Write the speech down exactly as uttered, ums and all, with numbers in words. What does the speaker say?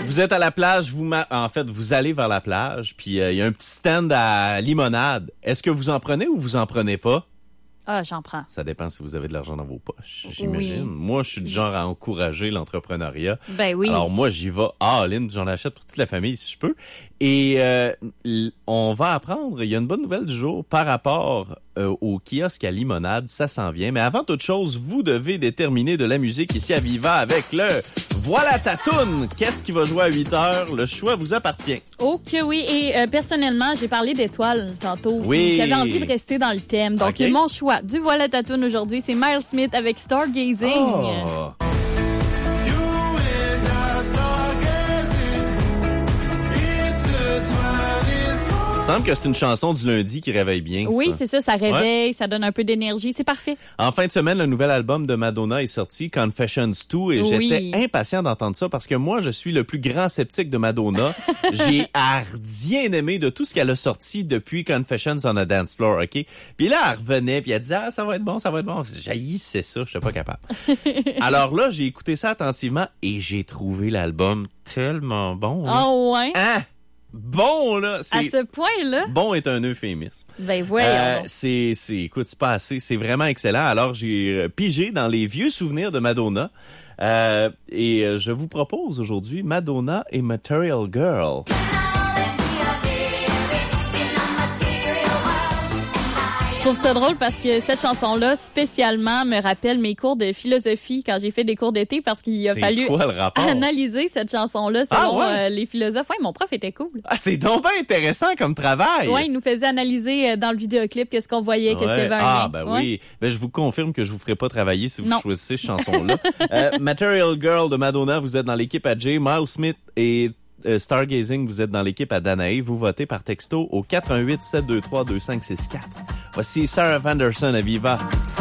Vous êtes à la plage, vous ma... en fait, vous allez vers la plage, puis il euh, y a un petit stand à limonade. Est-ce que vous en prenez ou vous en prenez pas? Ah, j'en prends. Ça dépend si vous avez de l'argent dans vos poches, j'imagine. Oui. Moi, je suis du genre à encourager l'entrepreneuriat. Ben oui. Alors moi, j'y vais all-in, j'en achète pour toute la famille si je peux. Et euh, on va apprendre, il y a une bonne nouvelle du jour par rapport euh, au kiosque à limonade, ça s'en vient. Mais avant toute chose, vous devez déterminer de la musique ici à Viva avec le Voilà ta toune. Qu'est-ce qui va jouer à huit heures? Le choix vous appartient. Oh que oui, et euh, personnellement, j'ai parlé d'étoiles tantôt. Oui. J'avais envie de rester dans le thème. Donc, Okay. mon choix du Voilà ta toune aujourd'hui, c'est Miles Smith avec Stargazing. Oh. Il semble que c'est une chanson du lundi qui réveille bien. Oui, ça. c'est ça, ça réveille, Ouais. ça donne un peu d'énergie, c'est parfait. En fin de semaine, le nouvel album de Madonna est sorti, Confessions deux, et Oui. j'étais impatient d'entendre ça parce que moi, je suis le plus grand sceptique de Madonna. J'ai rien aimé de tout ce qu'elle a sorti depuis Confessions on a Dance Floor, OK? Puis là, elle revenait, puis elle disait « Ah, ça va être bon, ça va être bon. » J'haïssais ça, je suis pas capable. Alors là, j'ai écouté ça attentivement et j'ai trouvé l'album tellement bon. là. Oh ouais? Hein? Bon, là! C'est... À ce point-là? Bon est un euphémisme. Ben voyons. Euh, donc. c'est, c'est, écoute, c'est pas assez. C'est vraiment excellent. Alors, j'ai euh, pigé dans les vieux souvenirs de Madonna. Euh, et euh, je vous propose aujourd'hui Madonna et Material Girl. Je trouve ça drôle parce que cette chanson-là, spécialement, me rappelle mes cours de philosophie quand j'ai fait des cours d'été parce qu'il a C'est fallu quoi le rapport? analyser cette chanson-là selon Ah ouais? euh, les philosophes. Ouais, mon prof était cool. Ah, c'est donc bien intéressant comme travail! Ouais, il nous faisait analyser euh, dans le vidéoclip qu'est-ce qu'on voyait, qu'est-ce qu'il y avait un Ah, lien. ben Ouais. oui. Ben, je vous confirme que je vous ferai pas travailler si vous Non. choisissez cette chanson-là. euh, Material Girl de Madonna, vous êtes dans l'équipe à Jay. Miles Smith et euh, Stargazing, vous êtes dans l'équipe à Danae. Vous votez par texto au quatre un huit sept deux trois deux cinq six quatre. Voici Sarah Vanderson à Viva.